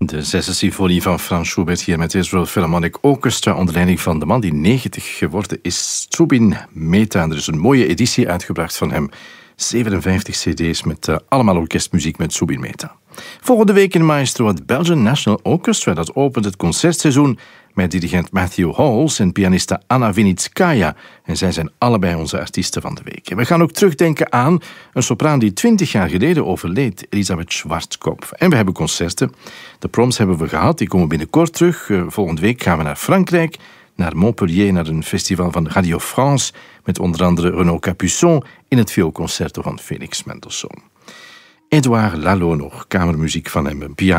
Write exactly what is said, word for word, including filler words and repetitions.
De zesde symfonie van Frans Schubert hier met Israel Philharmonic Orchestra onder leiding van de man die negentig geworden is, Zubin Mehta. Er is een mooie editie uitgebracht van hem. zevenenvijftig cd's met uh, allemaal orkestmuziek met Zubin Mehta. Volgende week in Maestro het Belgian National Orchestra. Dat opent het concertseizoen met dirigent Matthew Halls en pianiste Anna Vinitskaya. En zij zijn allebei onze artiesten van de week. En we gaan ook terugdenken aan een sopraan die twintig jaar geleden overleed, Elisabeth Schwarzkopf. En we hebben concerten. De proms hebben we gehad, die komen binnenkort terug. Uh, volgende week gaan we naar Frankrijk, naar Montpellier, naar een festival van Radio France, met onder andere Renaud Capuçon in het vioolconcerto van Felix Mendelssohn. Edouard Lalo nog, kamermuziek van hem, een piano.